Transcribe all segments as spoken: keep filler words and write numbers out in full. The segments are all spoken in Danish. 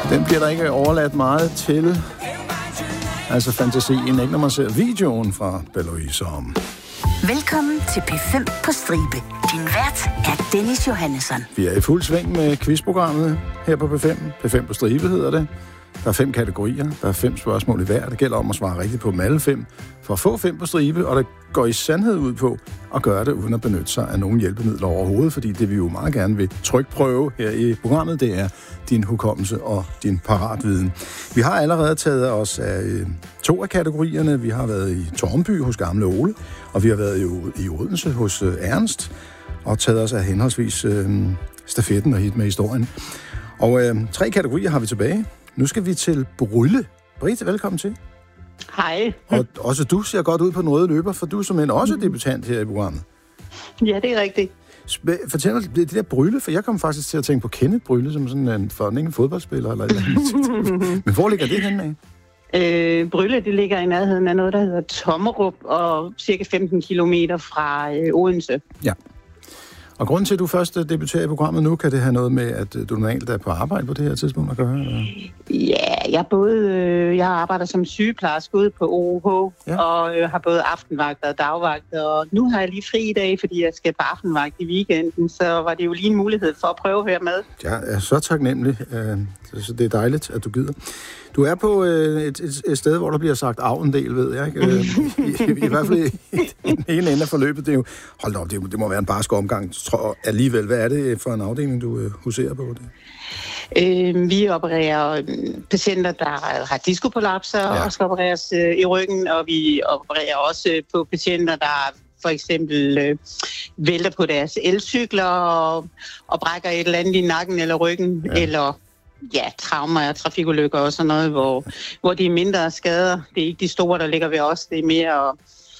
Den bliver der ikke overladt meget til. Altså fantasien, ikke når man ser videoen fra Beloise om. Velkommen til P fem på stribe. Din vært er Dennis Johannesson. Vi er i fuld sving med quizprogrammet her på P fem. P fem på stribe hedder det. Der er fem kategorier. Der er fem spørgsmål i hver. Det gælder om at svare rigtigt på dem alle fem. For at få fem på stribe, og det går i sandhed ud på at gøre det uden at benytte sig af nogen hjælpemidler overhovedet, fordi det vi jo meget gerne vil trykprøve her i programmet, det er din hukommelse og din paratviden. Vi har allerede taget os af øh, to af kategorierne. Vi har været i Tornby hos Gamle Ole, og vi har været i, i Odense hos øh, Ernst, og taget os af henholdsvis øh, stafetten og hit med historien. Og øh, tre kategorier har vi tilbage. Nu skal vi til Brylle. Britt, velkommen til. Hej. Og også du ser godt ud på den røde løber, for du er simpelthen også debutant her i programmet. Ja, det er rigtigt. Sp- Fortæl mig det der Brylle, for jeg kom faktisk til at tænke på Kenneth Brylle, som sådan en fornægende fodboldspiller eller et eller andet. Men hvor ligger det henne af? Øh, Brylle, det ligger i nærheden af noget, der hedder Tommerup, og cirka femten kilometer fra øh, Odense. Ja. Og grunden til, at du først debuterer i programmet nu, kan det have noget med, at du normalt er på arbejde på det her tidspunkt at gøre? Eller? Ja, jeg, både, øh, jeg arbejder som sygeplejerske ude på O O H, ja. og øh, har både aftenvagter og dagvagter, og nu har jeg lige fri i dag, fordi jeg skal på aftenvagt i weekenden, så var det jo lige en mulighed for at prøve at høre med. Jeg er så taknemmelig, så det er dejligt, at du gider. Du er på øh, et, et, et sted, hvor der bliver sagt af en del, ved jeg ikke? Øh, i, I hvert fald i, i den ene ende af forløbet. Det er jo, hold da op, det, det må være en barsk omgang. Tror, alligevel, hvad er det for en afdeling, du øh, huserer på det? Øh, vi opererer patienter, der har diskoprolapser, ja. og skal opereres øh, i ryggen, og vi opererer også på patienter, der for eksempel øh, vælter på deres elcykler og, og brækker et eller andet i nakken eller ryggen, ja. eller ja, traumer og trafikulykker og sådan noget, hvor, hvor de er mindre skader. Det er ikke de store, der ligger ved os. Det er mere,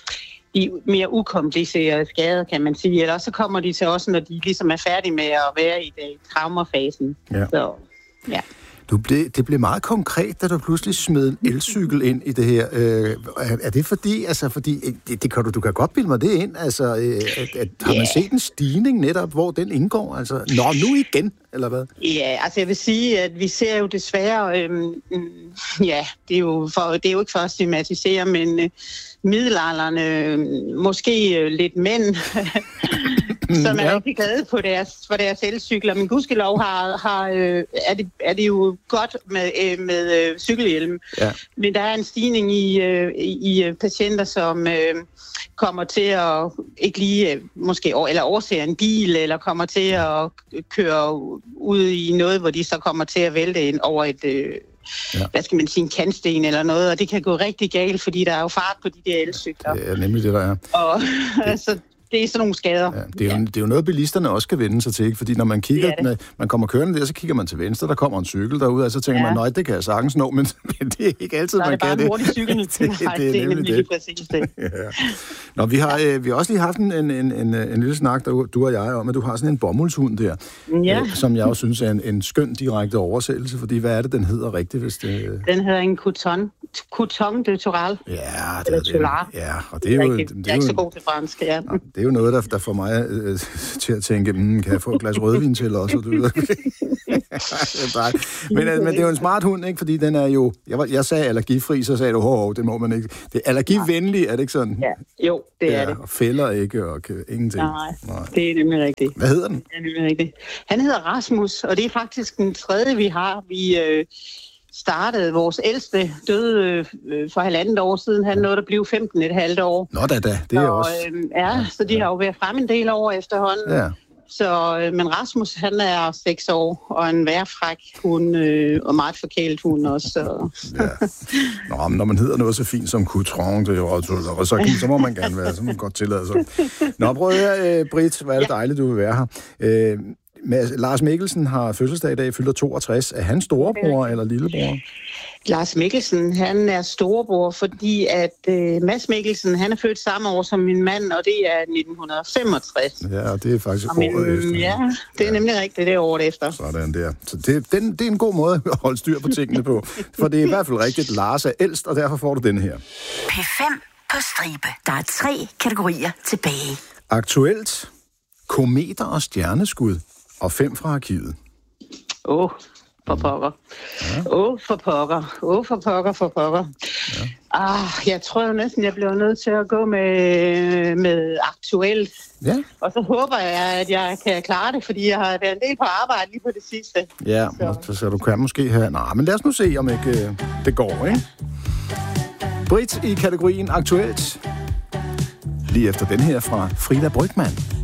de mere ukomplicerede skader, kan man sige. Ellers så kommer de til os, når de ligesom er færdige med at være i det traumerfasen. Ja. Så, ja. Du ble, det blev meget konkret, da du pludselig smed en elcykel ind i det her. Øh, er, er det fordi, altså fordi, det, det kan du, du kan godt bilde mig det ind, altså, øh, at, at, har man set en stigning netop, hvor den indgår? Altså, nå, nu igen, eller hvad? Ja, altså jeg vil sige, at vi ser jo desværre, øhm, ja, det er, jo for, det er jo ikke for at stigmatisere, men øh, middelalderne, øh, måske øh, lidt mænd, som er ja. rigtig glade på deres, for deres elcykler. Men gudskelov har, har, øh, er, det, er det jo godt med, øh, med øh, cykelhjelm. Ja. Men der er en stigning i, øh, i øh, patienter, som øh, kommer til at ikke lige, øh, måske, eller overser en bil, eller kommer til at køre ud i noget, hvor de så kommer til at vælte ind over et... Øh, Ja. hvad skal man sige, en kantsten eller noget, og det kan gå rigtig galt, fordi der er jo fart på de der elcykler. Det er nemlig det, der er. Og altså, det er sådan nogle skader. Ja, det, er jo, ja. det er jo noget, bilisterne også skal vende sig til, ikke? Fordi når man kigger, det det. man kommer kørende der, så kigger man til venstre, der kommer en cykel derude, og så tænker ja. man, nej, det kan jeg sagtens nå, men det er ikke altid, man kan det. Så er det bare en hurtig cykel. det, det, nej, det, det er nemlig det. Præcis det. ja. Nå, vi har, øh, vi har også lige haft en, en, en, en, en lille snak, der, du og jeg, om, at du har sådan en bomuldshund der, ja. øh, som jeg også synes er en, en skøn direkte oversættelse, fordi hvad er det, den hedder rigtigt, hvis det... Den hedder en coton. Coton de Toral. Ja, det er det. Ja, og det er jo... Det er, det er ikke så god til fransk, ja. Nej, det er jo noget, der, der får mig øh, til at tænke, mm, kan jeg få et glas rødvin til også? Du ved. men, øh, men det er jo en smart hund, ikke? Fordi den er jo... Jeg, var, jeg sagde allergifri, så sagde du, hov, hov, det må man ikke. Det er allergivenlig, er det ikke sådan? Ja, jo, det ja, er det. Og fælder ikke, og kan, ingenting. Nej, Nej, det er nemlig rigtigt. Hvad hedder den? Det er nemlig rigtigt. Han hedder Rasmus, og det er faktisk den tredje, vi har. Vi... Øh, startede. Vores ældste døde øh, for halvandet år siden. Han nåede at blive femten et halvt år. Nå da da, det er og, også... Øh, ja, så de ja. har jo været frem en del år efterhånden. Ja. Så, øh, men Rasmus, han er seks år, og en værfræk hund, øh, og meget forkælet hund også. Så. ja. Nå, men når man hedder noget så fint som Coutron, det er jo også, og så, så må man gerne være, så må man godt tillade sig. Nå, prøv at høre, Britt, hvad er det ja. dejligt, du vil være her. Øh, Lars Mikkelsen har fødselsdag i dag, fylder toogtres. Er han storebror eller lillebror? Lars Mikkelsen, han er storebror, fordi at øh, Mads Mikkelsen, han er født samme år som min mand, og det er nitten femogtres. Ja, og det er faktisk min, året efter. Ja, det er ja. nemlig rigtigt, det er året efter. Sådan der. Så det, den, det er en god måde at holde styr på tingene på, for det er i hvert fald rigtigt. Lars er ældst, og derfor får du den her. P fem på stribe. Der er tre kategorier tilbage. Aktuelt, kometer og stjerneskud, og fem fra arkivet. Åh, oh, for pokker. Åh, oh, for pokker. Åh, oh, for pokker, for pokker. Ja. Ah, jeg tror jo næsten, jeg bliver nødt til at gå med, med aktuelt. Ja. Og så håber jeg, at jeg kan klare det, fordi jeg har været en del på arbejde lige på det sidste. Ja, så, så du kan måske have... Nej, men lad os nu se, om ikke øh, det går, ikke? Britt i kategorien aktuelt. Lige efter den her fra Frida Brygmann.